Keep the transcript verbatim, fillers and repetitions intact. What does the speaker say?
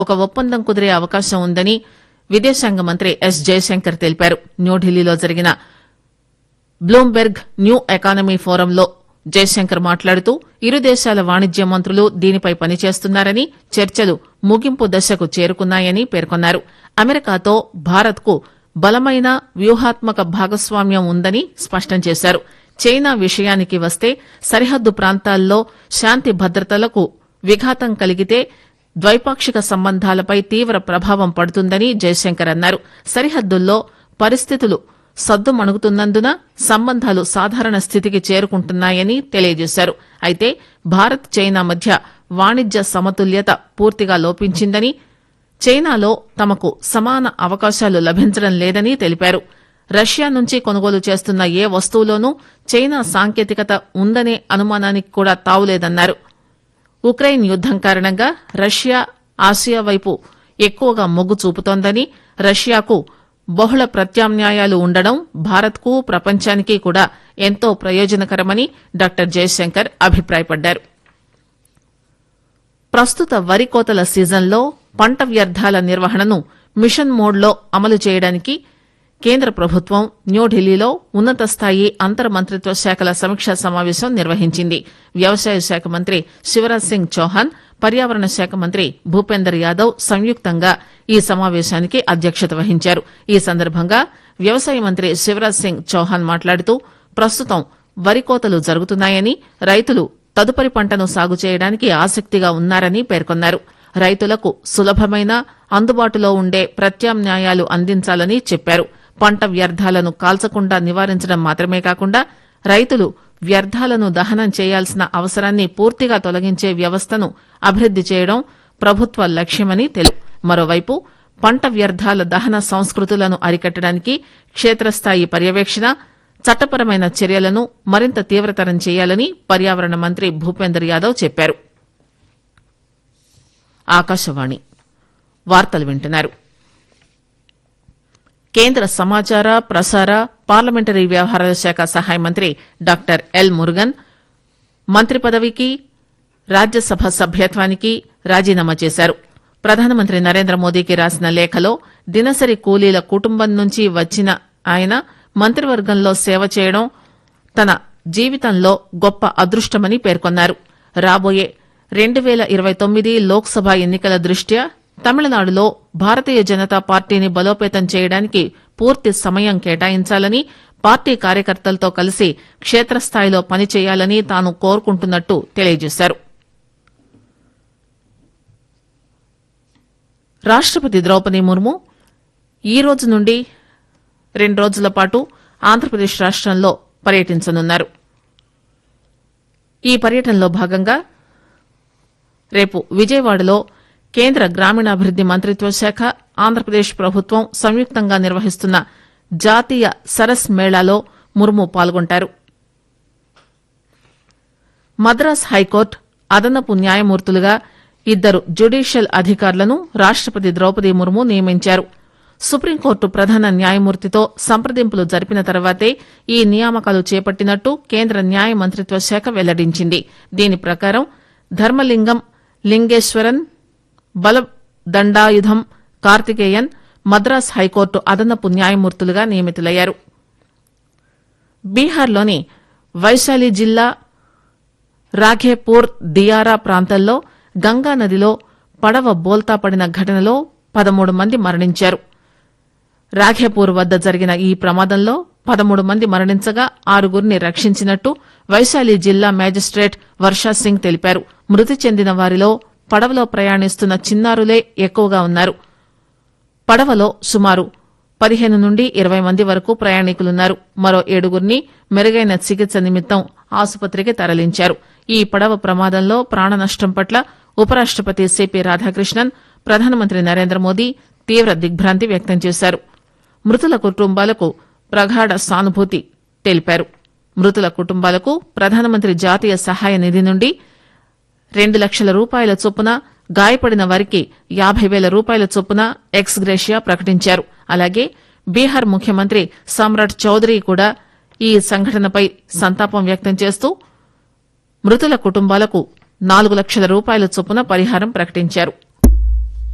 ఒక ఒప్పందం కుదిరే అవకాశం ఉందని విదేశాంగ మంత్రి ఎస్ జయశంకర్ తెలిపారు. న్యూఢిల్లీలో జరిగిన బ్లూంబెర్గ్ న్యూ ఎకానమీ ఫోరంలో జయశంకర్ మాట్లాడుతూ ఇరు దేశాల వాణిజ్య మంత్రులు దీనిపై పనిచేస్తున్నారని, చర్చలు ముగింపు దశకు చేరుకున్నాయని పేర్కొన్నారు. అమెరికాతో భారత్ కు బలమైన వ్యూహాత్మక భాగస్వామ్యం ఉందని స్పష్టం చేశారు. చైనా విషయానికి వస్తే సరిహద్దు ప్రాంతాల్లో శాంతి భద్రతలకు విఘాతం కలిగితే ద్వైపాక్షిక సంబంధాలపై తీవ్ర ప్రభావం పడుతుందని జయశంకర్ అన్నారు. సరిహద్దుల్లో పరిస్థితులు సద్దుమణుగుతున్నందున సంబంధాలు సాధారణ స్థితికి చేరుకుంటున్నాయని తెలియజేశారు. అయితే భారత్ చైనా మధ్య వాణిజ్య సమతుల్యత పూర్తిగా లోపించిందని, చైనాలో తమకు సమాన అవకాశాలు లభించడం లేదని తెలిపారు. రష్యా నుంచి కొనుగోలు చేస్తున్న ఏ వస్తువులోనూ చైనా సాంకేతికత ఉందనే అనుమానానికి కూడా తావులేదన్నారు. ఉక్రెయిన్ యుద్దం కారణంగా రష్యా ఆసియా వైపు ఎక్కువగా మొగ్గు చూపుతోందని, రష్యాకు బహుళ ప్రత్యామ్నాయాలు ఉండడం భారత్కు ప్రపంచానికి కూడా ఎంతో ప్రయోజనకరమని డాక్టర్ జయశంకర్ అభిప్రాయపడ్డారు. ప్రస్తుత వరి కోతల సీజన్లో పంట వ్యర్థాల నిర్వహణను మిషన్ మోడ్లో అమలు చేయడానికి కేంద్ర ప్రభుత్వం న్యూఢిల్లీలో ఉన్నత స్థాయి అంతర్ మంత్రిత్వ శాఖల సమీక్షా సమావేశం నిర్వహించింది. వ్యవసాయ శాఖ మంత్రి శివరాజ్ సింగ్ చౌహాన్, పర్యావరణ శాఖ మంత్రి భూపేందర్ యాదవ్ సంయుక్తంగా ఈ సమావేశానికి అధ్యక్షత వహించారు. ఈ సందర్భంగా వ్యవసాయ మంత్రి శివరాజ్ సింగ్ చౌహాన్ మాట్లాడుతూ ప్రస్తుతం వరి కోతలు జరుగుతున్నాయని, రైతులు తదుపరి పంటను సాగు చేయడానికి ఆసక్తిగా ఉన్నారని పేర్కొన్నారు. రైతులకు సులభమైన, అందుబాటులో ఉండే ప్రత్యామ్నాయాలు అందించాలని చెప్పారు. పంట వ్యర్థాలను కాల్చకుండా నివారించడం మాత్రమే కాకుండా రైతులు వ్యర్థాలను దహనం చేయాల్సిన అవసరాన్ని పూర్తిగా తొలగించే వ్యవస్థను అభివృద్ది చేయడం ప్రభుత్వ లక్ష్యమని తెలిపారు. మరోవైపు పంట వ్యర్థాల దహన సంస్కృతులను అరికట్టడానికి క్షేత్రస్థాయి పర్యవేక్షణ, చట్టపరమైన చర్యలను మరింత తీవ్రతరం చేయాలని పర్యావరణ మంత్రి భూపేందర్ యాదవ్ చెప్పారు. ఆకాశవాణి వార్తలు వింటున్నారు. కేంద్ర సమాచార ప్రసార పార్లమెంటరీ వ్యవహారాల శాఖ సహాయ మంత్రి డాక్టర్ ఎల్ మురుగన్ మంత్రి పదవికి, రాజ్యసభ సభ్యత్వానికి రాజీనామా చేశారు. ప్రధానమంత్రి నరేంద్ర మోదీకి రాసిన లేఖలో దినసరి కూలీల కుటుంబం నుంచి వచ్చిన ఆయన మంత్రివర్గంలో సేవ చేయడం తన జీవితంలో గొప్ప అదృష్టమని పేర్కొన్నారు. రాబోయే రెండు పేల ఇరవై తొమ్మిది లోక్సభ ఎన్నికల దృష్ట్యా తమిళనాడులో భారతీయ జనతా పార్టీని బలోపేతం చేయడానికి పూర్తి సమయం కేటాయించాలని, పార్టీ కార్యకర్తలతో కలిసి క్షేత్రస్థాయిలో పనిచేయాలని తాను కోరుకుంటున్నట్టు తెలియజేశారు. రాష్టపతి ద్రౌపది ముర్ము ఈ రోజు నుండి రెండు రోజుల పాటు ఆంధ్రప్రదేశ్ రాష్టంలో పర్యటించనున్నారు. ఈ పర్యటనలో భాగంగా రేపు విజయవాడలో కేంద్ర గ్రామీణాభివృద్ది మంత్రిత్వ శాఖ, ఆంధ్రప్రదేశ్ ప్రభుత్వం సంయుక్తంగా నిర్వహిస్తున్న జాతీయ సరస్ మేళాలో ముర్ము పాల్గొంటారు. మద్రాస్ హైకోర్టు అదనపు న్యాయమూర్తులుగా ఇద్దరు జ్యుడీషియల్ అధికారులను రాష్టపతి ద్రౌపది ముర్ము నియమించారు. సుప్రీంకోర్టు ప్రధాన న్యాయమూర్తితో సంప్రదింపులు జరిపిన తర్వాతే ఈ నియామకాలు చేపట్టినట్టు కేంద్ర న్యాయ మంత్రిత్వ శాఖ వెల్లడించింది. దీని ప్రకారం ధర్మలింగం లింగేశ్వరన్, బలదండాయుధం కార్తికేయన్ మద్రాస్ హైకోర్టు అదనపు న్యాయమూర్తులుగా నియమితులయ్యారు. బీహార్లోని వైశాలి జిల్లా రాఘేపూర్ దియారా ప్రాంతంలో గంగానదిలో పడవ బోల్తా పడిన ఘటనలో పదమూడు మంది మరణించారు. రాఘేపూర్ వద్ద జరిగిన ఈ ప్రమాదంలో పదమూడు మంది మరణించగా ఆరుగురిని రక్షించినట్టు వైశాలి జిల్లా మేజిస్ట్రేట్ వర్షాసింగ్ తెలిపారు. మృతి చెందిన వారిలో పడవలో ప్రయాణిస్తున్న చిన్నారులే ఎక్కువగా ఉన్నారు. పడవలో సుమారు పదిహేను నుండి ఇరవై మంది వరకు ప్రయాణికులున్నారు. మరో ఏడుగురిని మెరుగైన చికిత్స నిమిత్తం ఆసుపత్రికి తరలించారు. ఈ పడవ ప్రమాదంలో ప్రాణ నష్టం పట్ల ఉపరాష్టపతి సిపి రాధాకృష్ణన్, ప్రధానమంత్రి నరేంద్ర మోదీ తీవ్ర దిగ్భ్రాంతి వ్యక్తం చేశారు. మృతుల కుటుంబాలకు ప్రగాఢ సానుభూతి తెలిపారు. మృతుల కుటుంబాలకు ప్రధానమంత్రి జాతీయ సహాయ నిధి నుండి రెండు లక్షల రూపాయల చొప్పున, గాయపడిన వారికి యాబై పేల రూపాయల చొప్పున ఎక్స్ గ్రేషియా ప్రకటించారు. అలాగే బీహార్ ముఖ్యమంత్రి సమ్రాట్ చౌదరి కూడా ఈ సంఘటనపై సంతాపం వ్యక్తం చేస్తూ మృతుల కుటుంబాలకు నాలుగు లక్షల రూపాయల చొప్పున పరిహారం ప్రకటించారు.